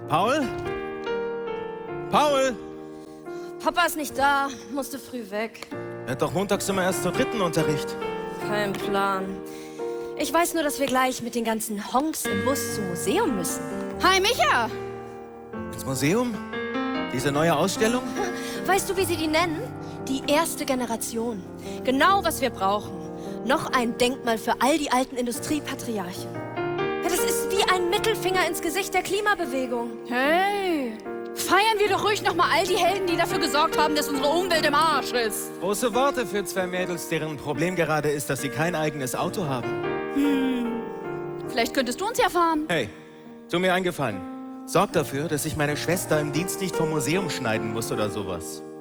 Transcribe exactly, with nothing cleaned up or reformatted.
Paul? Paul? Papa ist nicht da, musste früh weg. Er hat doch montags immer erst zur dritten Unterricht. Kein Plan. Ich weiß nur, dass wir gleich mit den ganzen Honks im Bus zum Museum müssen. Hi, Micha! Ins Museum? Diese neue Ausstellung? Weißt du, wie sie die nennen? Die erste Generation. Genau, was wir brauchen. Noch ein Denkmal für all die alten Industriepatriarchen. Ja, das ist wie ein Mittelfinger ins Gesicht der Klimabewegung. Hey! Feiern wir doch ruhig nochmal all die Helden, die dafür gesorgt haben, dass unsere Umwelt im Arsch ist. Große Worte für zwei Mädels, deren Problem gerade ist, dass sie kein eigenes Auto haben. Hm. Vielleicht könntest du uns ja fahren. Hey, tu mir einen Gefallen. Sorg dafür, dass ich meine Schwester im Dienst nicht vom Museum schneiden muss oder sowas.